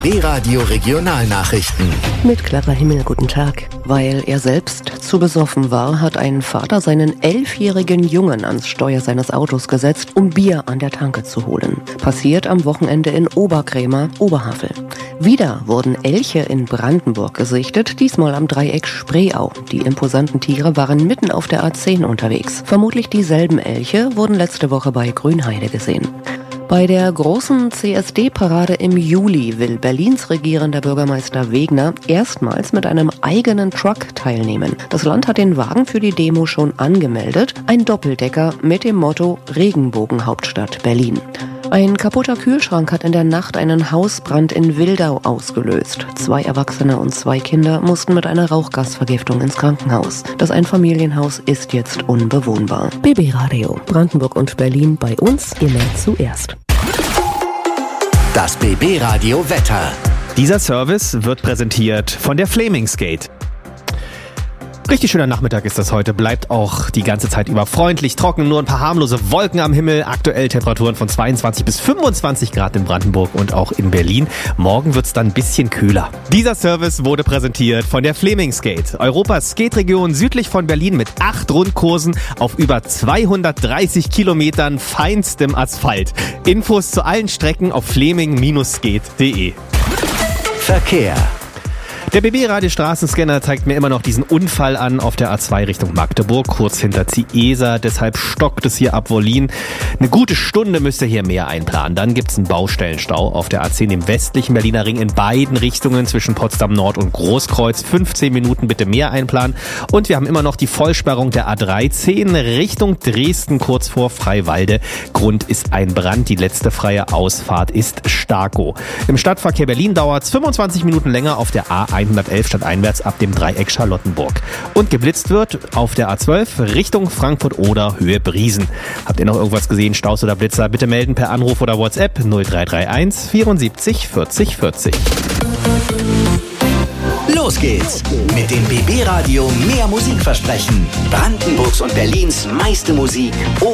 B-Radio Regionalnachrichten. Mit Clara Himmel, guten Tag. Weil er selbst zu besoffen war, hat ein Vater seinen 11-jährigen Jungen ans Steuer seines Autos gesetzt, um Bier an der Tanke zu holen. Passiert am Wochenende in Oberkrämer, Oberhavel. Wieder wurden Elche in Brandenburg gesichtet, diesmal am Dreieck Spreeau. Die imposanten Tiere waren mitten auf der A10 unterwegs. Vermutlich dieselben Elche wurden letzte Woche bei Grünheide gesehen. Bei der großen CSD-Parade im Juli will Berlins regierender Bürgermeister Wegner erstmals mit einem eigenen Truck teilnehmen. Das Land hat den Wagen für die Demo schon angemeldet. Ein Doppeldecker mit dem Motto Regenbogenhauptstadt Berlin. Ein kaputter Kühlschrank hat in der Nacht einen Hausbrand in Wildau ausgelöst. 2 Erwachsene und 2 Kinder mussten mit einer Rauchgasvergiftung ins Krankenhaus. Das Einfamilienhaus ist jetzt unbewohnbar. BB Radio, Brandenburg und Berlin bei uns immer zuerst. Das BB Radio Wetter. Dieser Service wird präsentiert von der Flamingskate. Richtig schöner Nachmittag ist das heute, bleibt auch die ganze Zeit über freundlich, trocken, nur ein paar harmlose Wolken am Himmel, aktuell Temperaturen von 22 bis 25 Grad in Brandenburg und auch in Berlin. Morgen wird's dann ein bisschen kühler. Dieser Service wurde präsentiert von der Flamingskate, Europas Skateregion südlich von Berlin mit 8 Rundkursen auf über 230 Kilometern feinstem Asphalt. Infos zu allen Strecken auf fleming-skate.de. Verkehr. Der BB-Radio-Straßenscanner zeigt mir immer noch diesen Unfall an auf der A2 Richtung Magdeburg, kurz hinter Ziesa. Deshalb stockt es hier ab Wollin. Eine gute Stunde müsst ihr hier mehr einplanen. Dann gibt's einen Baustellenstau auf der A10 im westlichen Berliner Ring in beiden Richtungen zwischen Potsdam Nord und Großkreuz. 15 Minuten bitte mehr einplanen. Und wir haben immer noch die Vollsperrung der A13 Richtung Dresden kurz vor Freiwalde. Grund ist ein Brand. Die letzte freie Ausfahrt ist Starkow. Im Stadtverkehr Berlin dauert's 25 Minuten länger auf der A111 stadteinwärts ab dem Dreieck Charlottenburg. Und geblitzt wird auf der A12 Richtung Frankfurt oder Höhe Briesen. Habt ihr noch irgendwas gesehen, Staus oder Blitzer? Bitte melden per Anruf oder WhatsApp 0331 74 40 40. Los geht's mit dem BB Radio mehr Musikversprechen. Brandenburgs und Berlins meiste Musik